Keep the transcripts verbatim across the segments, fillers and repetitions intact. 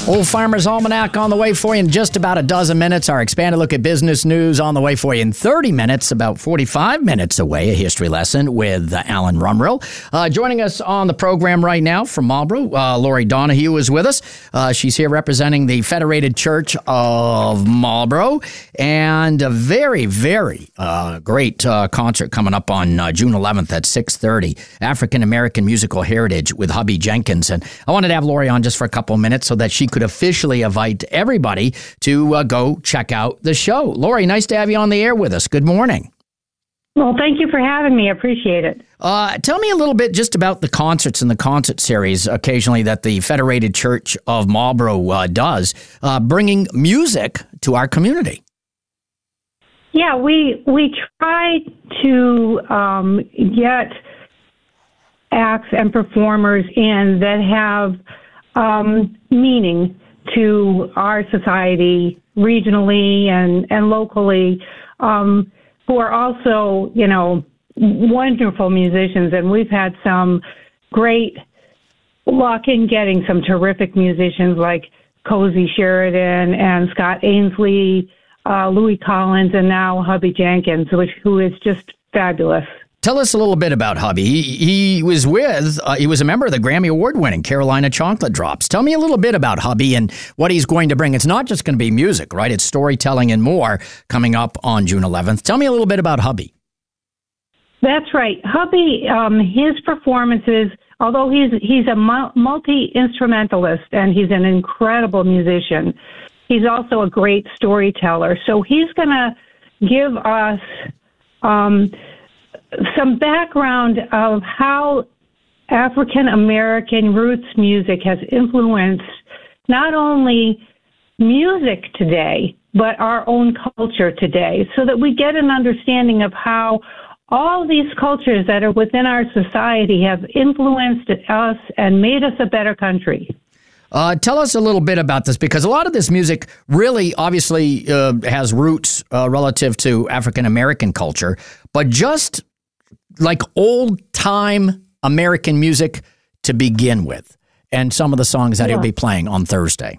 Old Farmer's Almanac on the way for you in just about a dozen minutes. Our expanded look at business news on the way for you in thirty minutes, about forty-five minutes away, a history lesson with uh, Alan Rumrill. Uh, joining us on the program right now from Marlborough, uh, Lori Donahue is with us. Uh, she's here representing the Federated Church of Marlborough, and a very, very uh, great uh, concert coming up on uh, June eleventh at six thirty, African American Musical Heritage with Hubby Jenkins. And I wanted to have Lori on just for a couple of minutes so that she could officially invite everybody to uh, go check out the show. Lori, nice to have you on the air with us. Good morning. Well, thank you for having me. I appreciate it. Uh, tell me a little bit just about the concerts and the concert series occasionally that the Federated Church of Marlborough uh, does, uh, bringing music to our community. Yeah, we we try to um, get acts and performers in that have um, meaning to our society regionally and, and locally, um, who are also, you know, wonderful musicians. And we've had some great luck in getting some terrific musicians like Cozy Sheridan and Scott Ainsley, uh, Louis Collins, and now Hubby Jenkins, which who is just fabulous. Tell us a little bit about Hubby. He, he was with, uh, he was a member of the Grammy Award-winning Carolina Chocolate Drops. Tell me a little bit about Hubby and what he's going to bring. It's not just going to be music, right? It's storytelling and more coming up on June eleventh. Tell me a little bit about Hubby. That's right. Hubby, um, his performances, although he's he's a multi-instrumentalist and he's an incredible musician, he's also a great storyteller. So he's going to give us um, some background of how African American roots music has influenced not only music today, but our own culture today, so that we get an understanding of how all these cultures that are within our society have influenced us and made us a better country. Uh, tell us a little bit about this, because a lot of this music really obviously uh, has roots uh, relative to African American culture, but just like old-time American music to begin with, and some of the songs that yeah. he'll be playing on Thursday.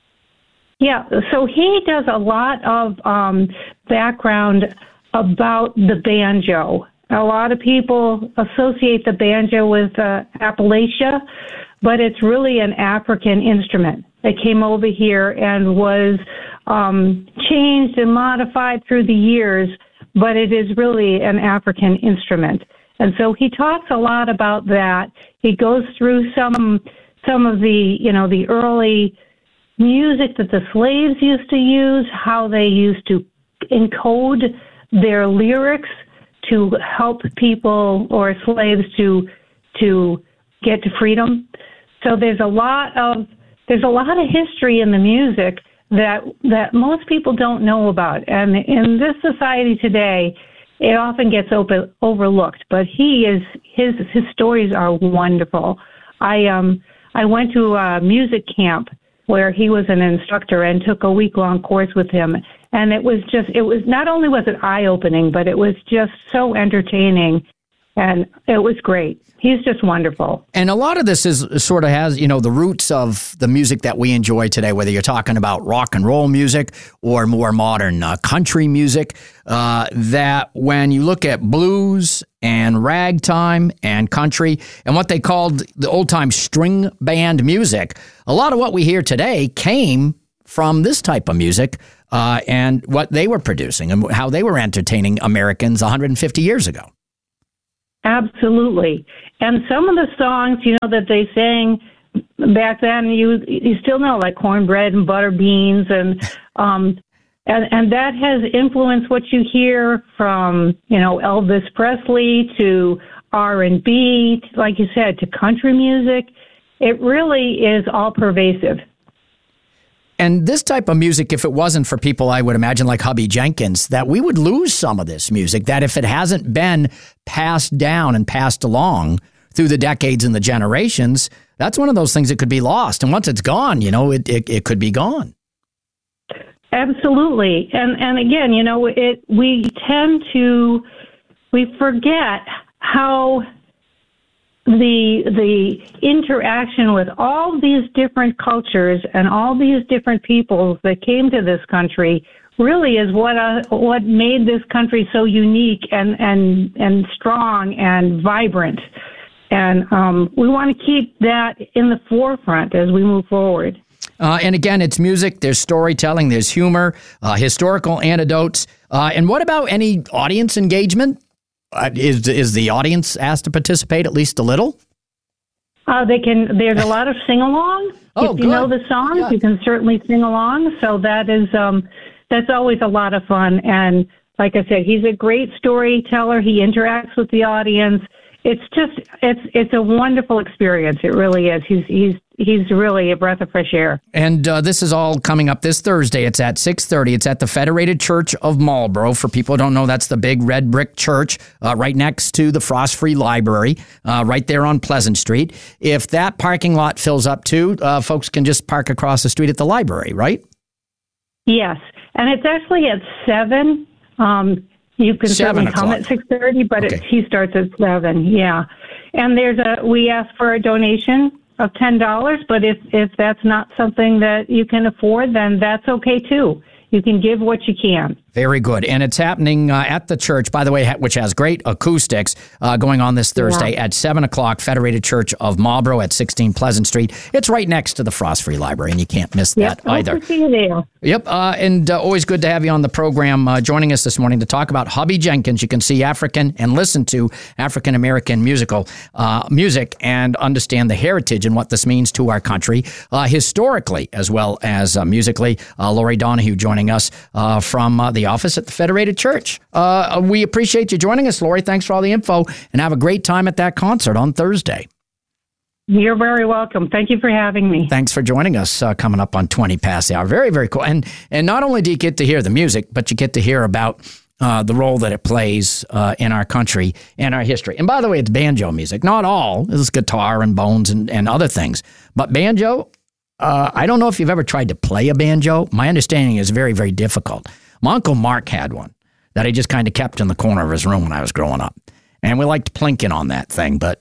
Yeah, so he does a lot of um, background about the banjo. A lot of people associate the banjo with uh, Appalachia, but it's really an African instrument that came over here and was um, changed and modified through the years, but it is really an African instrument. And so he talks a lot about that. He goes through some some of the, you know, the early music that the slaves used to use, how they used to encode their lyrics to help people or slaves to to get to freedom. So there's a lot of there's a lot of history in the music that that most people don't know about, and in this society today, it often gets over, overlooked. But he is his his stories are wonderful. I um I went to a music camp where he was an instructor and took a week long course with him, and it was just it was not only was it eye opening, but it was just so entertaining, and it was great. He's just wonderful. And a lot of this is sort of has, you know, the roots of the music that we enjoy today, whether you're talking about rock and roll music or more modern uh, country music, uh, that when you look at blues and ragtime and country and what they called the old-time string band music, a lot of what we hear today came from this type of music uh, and what they were producing and how they were entertaining Americans one hundred fifty years ago. Absolutely. And some of the songs, you know, that they sang back then, you you still know, like Cornbread and Butter Beans, and um, and and that has influenced what you hear from, you know, Elvis Presley to R and B, like you said, to country music. It really is all pervasive. And this type of music, if it wasn't for people, I would imagine, like Hubby Jenkins, that we would lose some of this music, that if it hasn't been passed down and passed along through the decades and the generations, that's one of those things that could be lost. And once it's gone, you know, it, it, it could be gone. Absolutely. And, and again, you know, it we tend to, we forget how the the interaction with all these different cultures and all these different peoples that came to this country really is what uh, what made this country so unique and and and strong and vibrant. And um, we want to keep that in the forefront as we move forward. Uh, and again, it's music, there's storytelling, there's humor, uh, historical anecdotes. Uh, and what about any audience engagement? Uh, is is the audience asked to participate at least a little? Uh, they can. There's a lot of sing-along. Oh, if you good. know the songs, Yeah. you can certainly sing along. So that is um, that's always a lot of fun. And like I said, he's a great storyteller. He interacts with the audience. It's just it's it's a wonderful experience. It really is. He's he's he's really a breath of fresh air. And uh, this is all coming up this Thursday. It's at six thirty. It's at the Federated Church of Marlboro. For people who don't know, that's the big red brick church uh, right next to the Frost Free Library, uh, right there on Pleasant Street. If that parking lot fills up too, uh, folks can just park across the street at the library, right? Yes, and it's actually at seven. Um, you can Seven certainly come o'clock. at six thirty, but Okay. it, he starts at seven. Yeah, and there's a we ask for a donation of ten dollars, but if if that's not something that you can afford, then that's okay too. You can give what you can. Very good. And it's happening uh, at the church, by the way, ha- which has great acoustics, uh, going on this Thursday Yeah. at seven o'clock, Federated Church of Marlboro at sixteen Pleasant Street. It's right next to the Frost Free Library, and you can't miss that Yep, either. hope to see you there. Yep, uh, and uh, always good to have you on the program uh, joining us this morning to talk about Hubby Jenkins. You can see African and listen to African-American musical uh, music and understand the heritage and what this means to our country, uh, historically as well as uh, musically. Uh, Lori Donahue joining us uh, from uh, the office at the Federated Church. Uh, we appreciate you joining us, Lori. Thanks for all the info, and have a great time at that concert on Thursday. You're very welcome. Thank you for having me. Thanks for joining us uh, coming up on twenty past the hour. Very, very cool. And and not only do you get to hear the music, but you get to hear about uh, the role that it plays uh, in our country and our history. And by the way, it's banjo music. Not all. It's guitar and bones and, and other things. But banjo, uh, I don't know if you've ever tried to play a banjo. My understanding is very, very difficult. My Uncle Mark had one that he just kind of kept in the corner of his room when I was growing up. And we liked plinking on that thing, but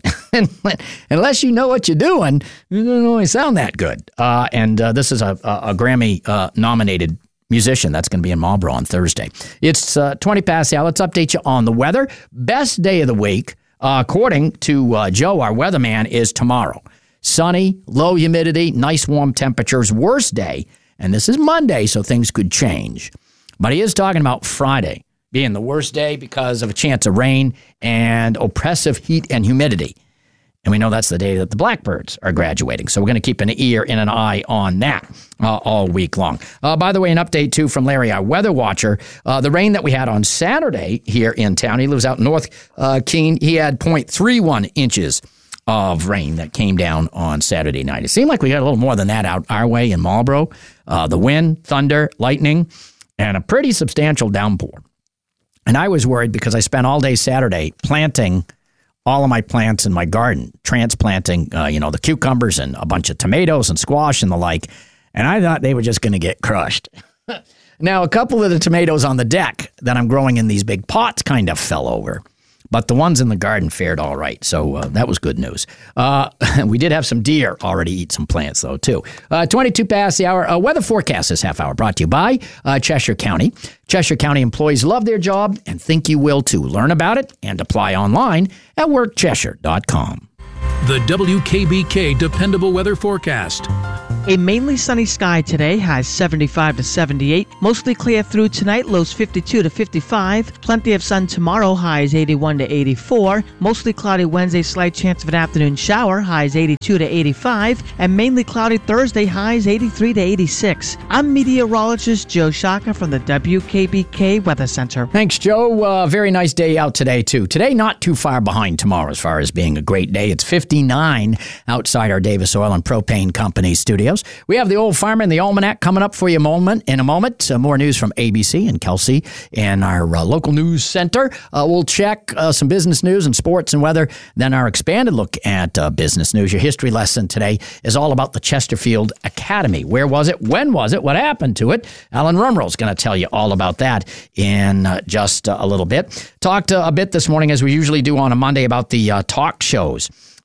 unless you know what you're doing, it doesn't always sound that good. Uh, and uh, this is a, a, a Grammy-nominated uh, musician that's going to be in Marlboro on Thursday. It's uh, twenty past the hour. Let's update you on the weather. Best day of the week, uh, according to uh, Joe, our weatherman, is tomorrow. Sunny, low humidity, nice warm temperatures. Worst day, and this is Monday, so things could change. But he is talking about Friday being the worst day because of a chance of rain and oppressive heat and humidity. And we know that's the day that the blackbirds are graduating. So we're going to keep an ear and an eye on that uh, all week long. Uh, by the way, an update, too, from Larry, our weather watcher. Uh, the rain that we had on Saturday here in town, he lives out in North uh, Keene, he had zero point three one inches of rain that came down on Saturday night. It seemed like we got a little more than that out our way in Marlboro. Uh, the wind, thunder, lightning, and a pretty substantial downpour. And I was worried because I spent all day Saturday planting all of my plants in my garden, transplanting, uh, you know, the cucumbers and a bunch of tomatoes and squash and the like. And I thought they were just going to get crushed. Now, a couple of the tomatoes on the deck that I'm growing in these big pots kind of fell over. But the ones in the garden fared all right, so uh, that was good news. Uh, we did have some deer already eat some plants, though, too. Uh, twenty-two past the hour. Uh, weather forecast this half hour brought to you by uh, Cheshire County. Cheshire County employees love their job and think you will, too. Learn about it and apply online at work cheshire dot com. The W K B K Dependable Weather Forecast. A mainly sunny sky today, highs seventy-five to seventy-eight. Mostly clear through tonight, lows fifty-two to fifty-five. Plenty of sun tomorrow, highs eighty-one to eighty-four. Mostly cloudy Wednesday, slight chance of an afternoon shower, highs eighty-two to eighty-five. And mainly cloudy Thursday, highs eighty-three to eighty-six. I'm meteorologist Joe Shaka from the W K B K Weather Center. Thanks, Joe. Uh, very nice day out today, too. Today, not too far behind tomorrow as far as being a great day. It's fifty-nine outside our Davis Oil and Propane Company studios. We have the Old Farmer and the Almanac coming up for you moment, in a moment. Uh, more news from A B C and Kelsey in our uh, local news center. Uh, we'll check uh, some business news and sports and weather. Then our expanded look at uh, business news. Your history lesson today is all about the Chesterfield Academy. Where was it? When was it? What happened to it? Alan Rumroll is going to tell you all about that in uh, just uh, a little bit. Talked uh, a bit this morning, as we usually do on a Monday, about the uh, talk shows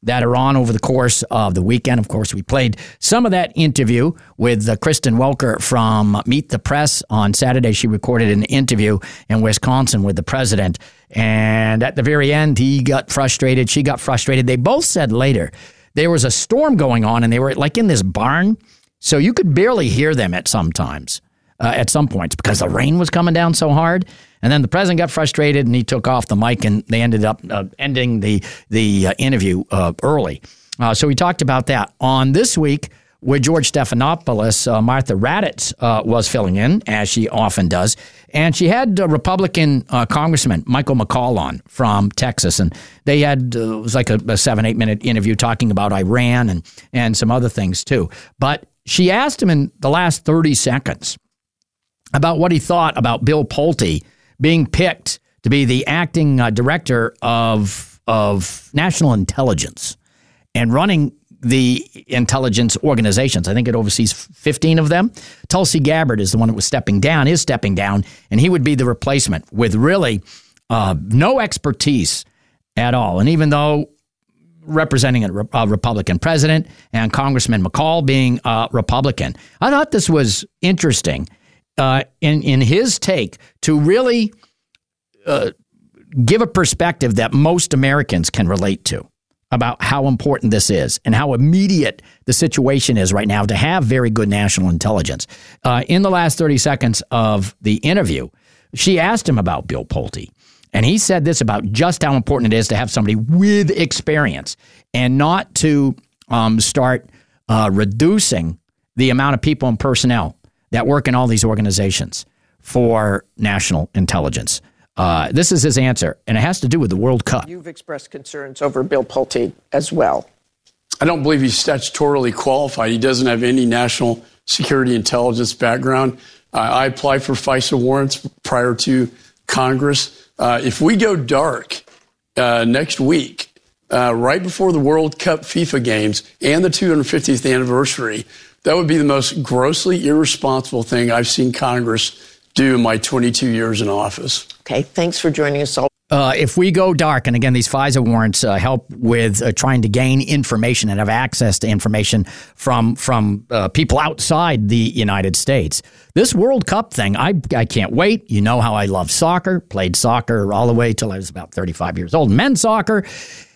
that are on over the course of the weekend. Of course, we played some of that interview with uh, Kristen Welker from Meet the Press on Saturday. She recorded an interview in Wisconsin with the president. And at the very end, he got frustrated. She got frustrated. They both said later there was a storm going on and they were like in this barn. So you could barely hear them at some times, uh, at some points, because the rain was coming down so hard. And then the president got frustrated and he took off the mic and they ended up uh, ending the the uh, interview uh, early. Uh, so we talked about that. On This Week with George Stephanopoulos, uh, Martha Raddatz uh, was filling in, as she often does. And she had uh, Republican uh, Congressman Michael McCaul on from Texas. And they had, uh, it was like a, a seven, eight minute interview talking about Iran and, and some other things too. But she asked him in the last thirty seconds about what he thought about Bill Pulte being picked to be the acting uh, director of of national intelligence and running the intelligence organizations. I think it oversees fifteen of them. Tulsi Gabbard is the one that was stepping down, is stepping down, and he would be the replacement with really uh, no expertise at all. And even though representing a, a Republican president and Congressman McCaul being a Republican, I thought this was interesting. Uh, in, in his take to really uh, give a perspective that most Americans can relate to about how important this is and how immediate the situation is right now to have very good national intelligence. Uh, in the last thirty seconds of the interview, she asked him about Bill Pulte, and he said this about just how important it is to have somebody with experience and not to um, start uh, reducing the amount of people and personnel that work in all these organizations for national intelligence. Uh, this is his answer, and it has to do with the World Cup. You've expressed concerns over Bill Pulte as well. I don't believe he's statutorily qualified. He doesn't have any national security intelligence background. Uh, I applied for FISA warrants prior to Congress. Uh, if we go dark uh, next week, uh, right before the World Cup FIFA games and the two hundred fiftieth anniversary, that would be the most grossly irresponsible thing I've seen Congress do in my twenty-two years in office. Okay, thanks for joining us all. Uh, if we go dark, and again, these FISA warrants uh, help with uh, trying to gain information and have access to information from from uh, people outside the United States. This World Cup thing, I I can't wait. You know how I love soccer, played soccer all the way till I was about thirty-five years old, men's soccer.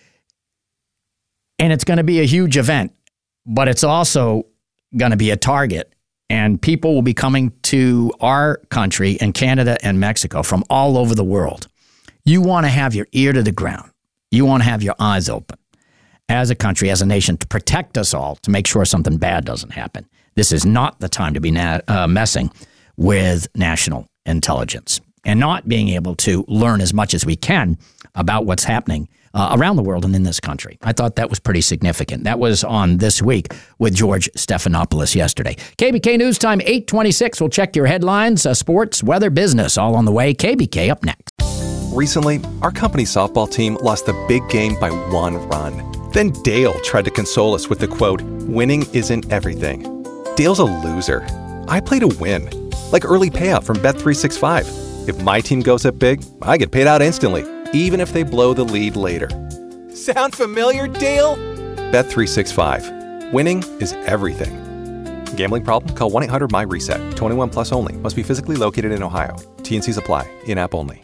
And it's going to be a huge event, but it's also going to be a target, and people will be coming to our country and Canada and Mexico from all over the world. You want to have your ear to the ground. You want to have your eyes open as a country, as a nation, to protect us all, to make sure something bad doesn't happen. This is not the time to be na- uh, messing with national intelligence and not being able to learn as much as we can about what's happening Uh, around the world and in this country. I thought that was pretty significant. That was on This Week with George Stephanopoulos yesterday. K B K News Time, eight twenty-six. We'll check your headlines, uh, sports, weather, business, all on the way. K B K up next. Recently, our company softball team lost the big game by one run. Then Dale tried to console us with the quote, "Winning isn't everything." Dale's a loser. I play to win. Like early payout from Bet three sixty-five. If my team goes up big, I get paid out instantly, even if they blow the lead later. Sound familiar, Dale? Bet three sixty-five. Winning is everything. Gambling problem? Call one eight hundred M Y reset. twenty-one plus only. Must be physically located in Ohio. T N Cs apply. In-app only.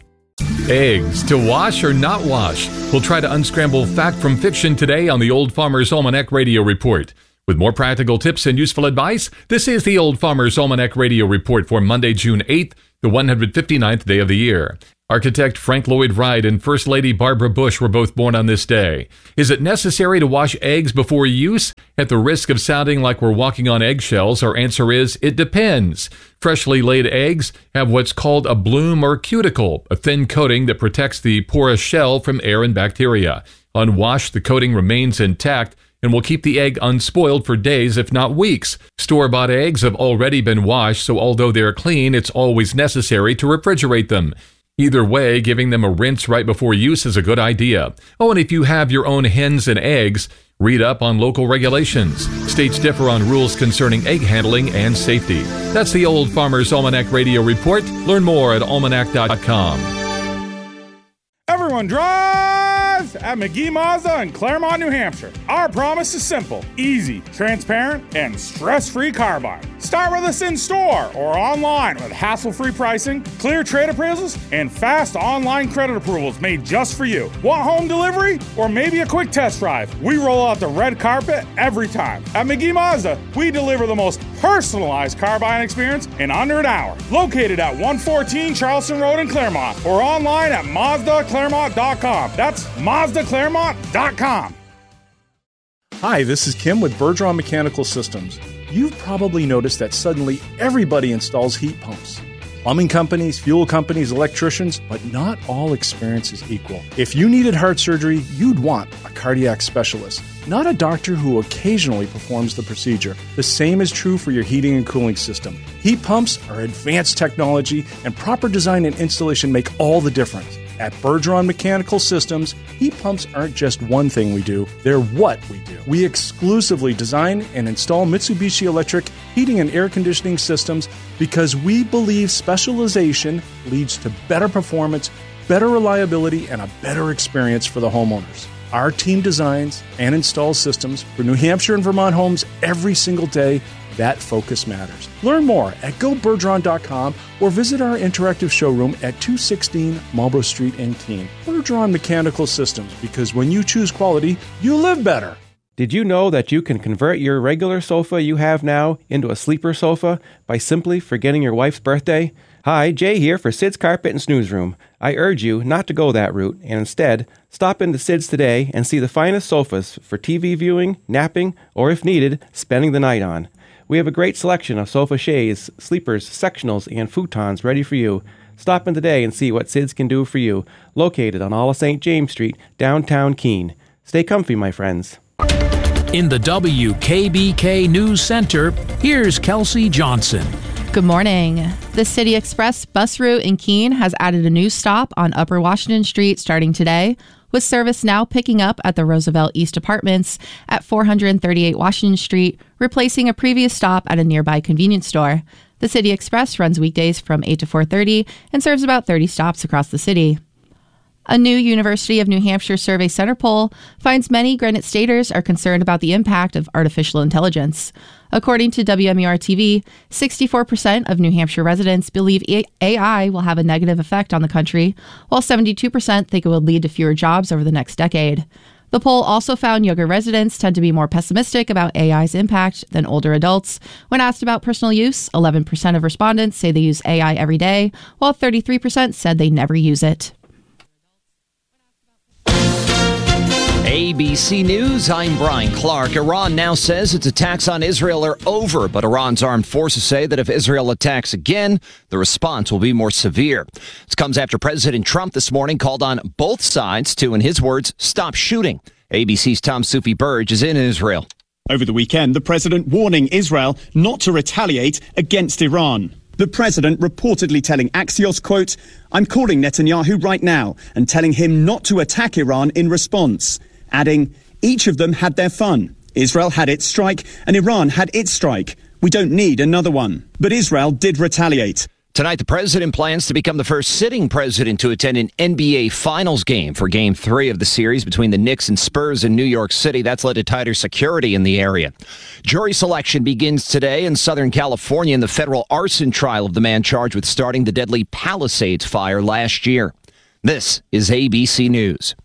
Eggs, to wash or not wash? We'll try to unscramble fact from fiction today on the Old Farmer's Almanac Radio Report. With more practical tips and useful advice, this is the Old Farmer's Almanac Radio Report for Monday, June eighth, the one hundred fifty-ninth day of the year. Architect Frank Lloyd Wright and First Lady Barbara Bush were both born on this day. Is it necessary to wash eggs before use? At the risk of sounding like we're walking on eggshells, our answer is, it depends. Freshly laid eggs have what's called a bloom or cuticle, a thin coating that protects the porous shell from air and bacteria. Unwashed, the coating remains intact and will keep the egg unspoiled for days, if not weeks. Store-bought eggs have already been washed, so although they're clean, it's always necessary to refrigerate them. Either way, giving them a rinse right before use is a good idea. Oh, and if you have your own hens and eggs, read up on local regulations. States differ on rules concerning egg handling and safety. That's the Old Farmer's Almanac Radio Report. Learn more at almanac dot com. Everyone drive guys at McGee Mazda in Claremont, New Hampshire. Our promise is simple, easy, transparent, and stress-free car buying. Start with us in-store or online with hassle-free pricing, clear trade appraisals, and fast online credit approvals made just for you. Want home delivery or maybe a quick test drive? We roll out the red carpet every time. At McGee Mazda, we deliver the most personalized car buying experience in under an hour. Located at one fourteen Charleston Road in Claremont or online at Mazda Claremont dot com. That's Mazda Claremont dot com. Hi, this is Kim with Bergeron Mechanical Systems. You've probably noticed that suddenly everybody installs heat pumps. Plumbing companies, fuel companies, electricians, but not all experience is equal. If you needed heart surgery, you'd want a cardiac specialist, not a doctor who occasionally performs the procedure. The same is true for your heating and cooling system. Heat pumps are advanced technology, and proper design and installation make all the difference. At Bergeron Mechanical Systems, heat pumps aren't just one thing we do, they're what we do. We exclusively design and install Mitsubishi Electric heating and air conditioning systems because we believe specialization leads to better performance, better reliability, and a better experience for the homeowners. Our team designs and installs systems for New Hampshire and Vermont homes every single day. That focus matters. Learn more at go bergeron dot com or visit our interactive showroom at two sixteen Marlborough Street in Keene. Bergeron Mechanical Systems, because when you choose quality, you live better. Did you know that you can convert your regular sofa you have now into a sleeper sofa by simply forgetting your wife's birthday? Hi, Jay here for Sid's Carpet and Snooze Room. I urge you not to go that route and instead stop into Sid's today and see the finest sofas for T V viewing, napping, or if needed, spending the night on. We have a great selection of sofa shades, sleepers, sectionals, and futons ready for you. Stop in today and see what Sid's can do for you. Located on all of Saint James Street, downtown Keene. Stay comfy, my friends. In the W K B K News Center, here's Kelsey Johnson. Good morning. The City Express bus route in Keene has added a new stop on Upper Washington Street starting today, with service now picking up at the Roosevelt East Apartments at four thirty-eight Washington Street, replacing a previous stop at a nearby convenience store. The City Express runs weekdays from eight to four thirty and serves about thirty stops across the city. A new University of New Hampshire Survey Center poll finds many Granite Staters are concerned about the impact of artificial intelligence. According to W M U R T V, sixty-four percent of New Hampshire residents believe A I will have a negative effect on the country, while seventy-two percent think it will lead to fewer jobs over the next decade. The poll also found younger residents tend to be more pessimistic about A I's impact than older adults. When asked about personal use, eleven percent of respondents say they use A I every day, while thirty-three percent said they never use it. A B C News, I'm Brian Clark. Iran now says its attacks on Israel are over, but Iran's armed forces say that if Israel attacks again, the response will be more severe. This comes after President Trump this morning called on both sides to, in his words, stop shooting. A B C's Tom Sufi Burge is in Israel. Over the weekend, the president warning Israel not to retaliate against Iran. The president reportedly telling Axios, quote, "I'm calling Netanyahu right now and telling him not to attack Iran in response," adding, "Each of them had their fun. Israel had its strike and Iran had its strike. We don't need another one." But Israel did retaliate. Tonight, the president plans to become the first sitting president to attend an N B A Finals game for Game three of the series between the Knicks and Spurs in New York City. That's led to tighter security in the area. Jury selection begins today in Southern California in the federal arson trial of the man charged with starting the deadly Palisades fire last year. This is A B C News.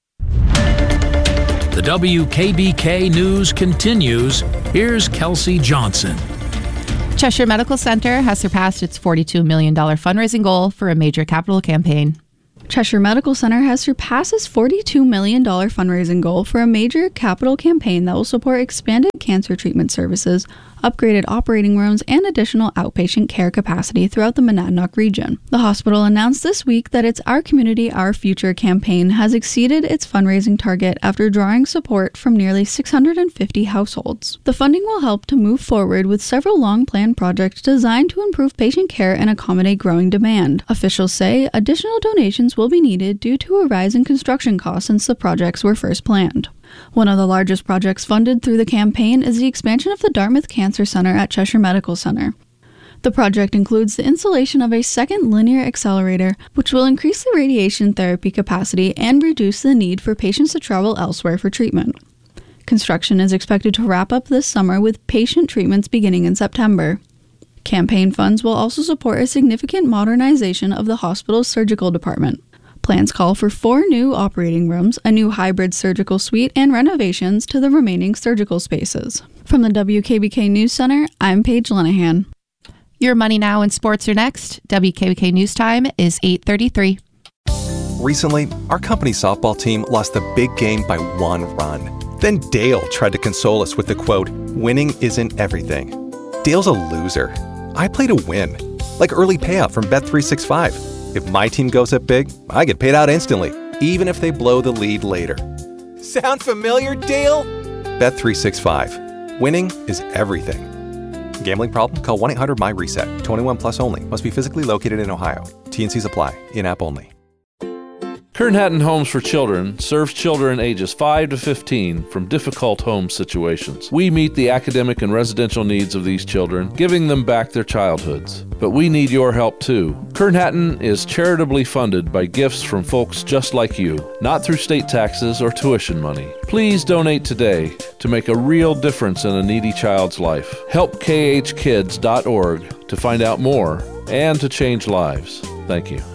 The W K B K News continues. Here's Kelsey Johnson. Cheshire Medical Center has surpassed its forty-two million dollars fundraising goal for a major capital campaign. Cheshire Medical Center has surpassed its forty-two million dollars fundraising goal for a major capital campaign that will support expanded cancer treatment services, upgraded operating rooms, and additional outpatient care capacity throughout the Monadnock region. The hospital announced this week that its Our Community, Our Future campaign has exceeded its fundraising target after drawing support from nearly six hundred fifty households. The funding will help to move forward with several long-planned projects designed to improve patient care and accommodate growing demand. Officials say additional donations will be needed due to a rise in construction costs since the projects were first planned. One of the largest projects funded through the campaign is the expansion of the Dartmouth Cancer Center at Cheshire Medical Center. The project includes the installation of a second linear accelerator, which will increase the radiation therapy capacity and reduce the need for patients to travel elsewhere for treatment. Construction is expected to wrap up this summer with patient treatments beginning in September. Campaign funds will also support a significant modernization of the hospital's surgical department. Plans call for four new operating rooms, a new hybrid surgical suite, and renovations to the remaining surgical spaces. From the W K B K News Center, I'm Paige Lenahan. Your Money Now and Sports are next. W K B K News Time is eight thirty-three. Recently, our company softball team lost the big game by one run. Then Dale tried to console us with the quote, "Winning isn't everything." Dale's a loser. I play to win. Like early payout from Bet three sixty-five. If my team goes up big, I get paid out instantly, even if they blow the lead later. Sound familiar, Dale? Bet three sixty-five. Winning is everything. Gambling problem? Call one eight hundred M Y reset. twenty-one plus only. Must be physically located in Ohio. T and Cs apply. In-app only. Kern Hatton Homes for Children serves children ages five to fifteen from difficult home situations. We meet the academic and residential needs of these children, giving them back their childhoods. But we need your help too. Kern Hatton is charitably funded by gifts from folks just like you, not through state taxes or tuition money. Please donate today to make a real difference in a needy child's life. Help K H kids dot org to find out more and to change lives. Thank you.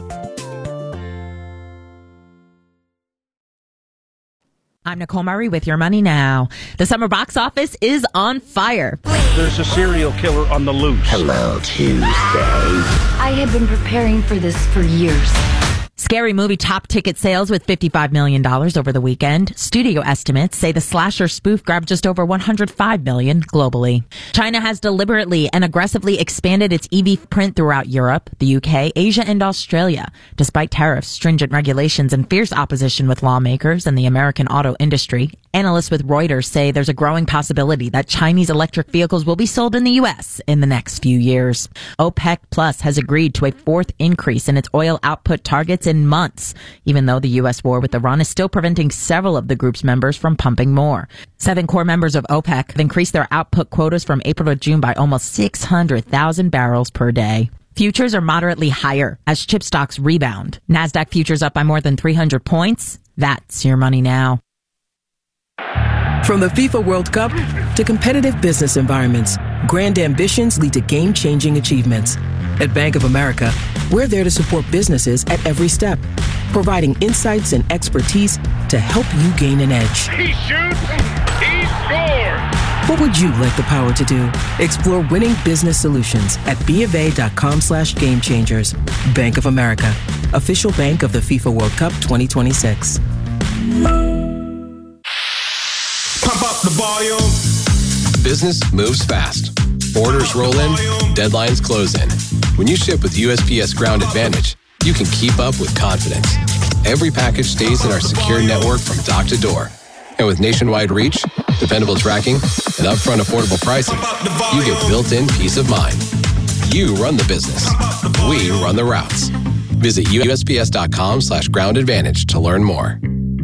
I'm Nicole Murray with Your Money Now. The summer box office is on fire. There's a serial killer on the loose. Hello, Tuesday. I have been preparing for this for years. Scary Movie topped ticket sales with fifty-five million dollars over the weekend. Studio estimates say the slasher spoof grabbed just over one hundred five million dollars globally. China has deliberately and aggressively expanded its E V footprint throughout Europe, the U K, Asia, and Australia. Despite tariffs, stringent regulations, and fierce opposition with lawmakers and the American auto industry, analysts with Reuters say there's a growing possibility that Chinese electric vehicles will be sold in the U S in the next few years. OPEC Plus has agreed to a fourth increase in its oil output targets in months, even though the U S war with Iran is still preventing several of the group's members from pumping more. Seven core members of OPEC have increased their output quotas from April to June by almost six hundred thousand barrels per day. Futures are moderately higher as chip stocks rebound. NASDAQ futures up by more than three hundred points. That's Your Money Now. From the FIFA World Cup to competitive business environments, grand ambitions lead to game-changing achievements. At Bank of America, we're there to support businesses at every step, providing insights and expertise to help you gain an edge. He shoots, he scores! What would you like the power to do? Explore winning business solutions at BofA.com slash game changers. Bank of America, official bank of the FIFA World Cup twenty twenty-six. Pump up the volume. Business moves fast. Orders roll in, deadlines close in. When you ship with U S P S Ground Advantage, you can keep up with confidence. Every package stays in our secure network from dock to door. And with nationwide reach, dependable tracking, and upfront affordable pricing, you get built-in peace of mind. You run the business. We run the routes. Visit U S P S dot com slash ground advantage to learn more.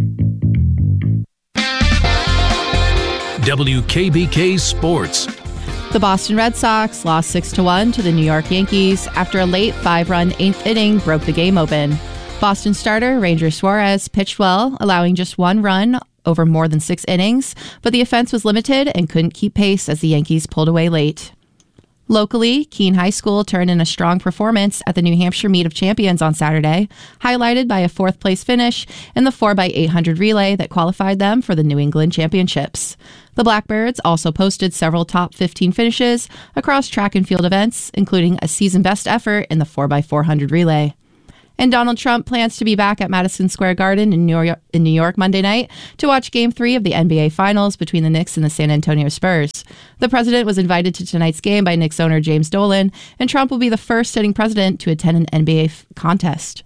W K B K Sports. The Boston Red Sox lost six to one to the New York Yankees after a late five-run eighth inning broke the game open. Boston starter Ranger Suarez pitched well, allowing just one run over more than six innings, but the offense was limited and couldn't keep pace as the Yankees pulled away late. Locally, Keene High School turned in a strong performance at the New Hampshire Meet of Champions on Saturday, highlighted by a fourth-place finish in the four by eight hundred relay that qualified them for the New England Championships. The Blackbirds also posted several top fifteen finishes across track and field events, including a season-best effort in the four by four hundred relay. And Donald Trump plans to be back at Madison Square Garden in New York, in New York Monday night to watch Game three of the N B A Finals between the Knicks and the San Antonio Spurs. The president was invited to tonight's game by Knicks owner James Dolan, and Trump will be the first sitting president to attend an N B A f- contest.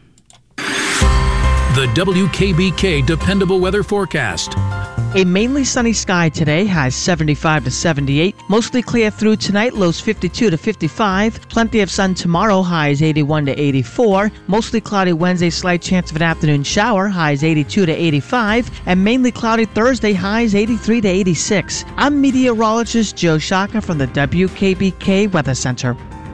The W K B K Dependable Weather Forecast. A mainly sunny sky today, highs seventy-five to seventy-eight. Mostly clear through tonight, lows fifty-two to fifty-five. Plenty of sun tomorrow, highs eighty-one to eighty-four. Mostly cloudy Wednesday, slight chance of an afternoon shower, highs eighty-two to eighty-five. And mainly cloudy Thursday, highs eighty-three to eighty-six. I'm meteorologist Joe Shaka from the W K B K Weather Center.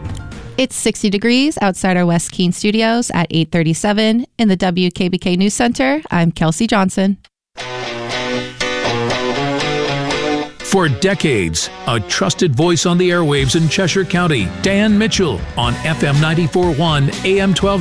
It's sixty degrees outside our West Keene studios at eight thirty-seven. In the W K B K News Center, I'm Kelsey Johnson. For decades, a trusted voice on the airwaves in Cheshire County, Dan Mitchell on F M ninety-four point one, A M twelve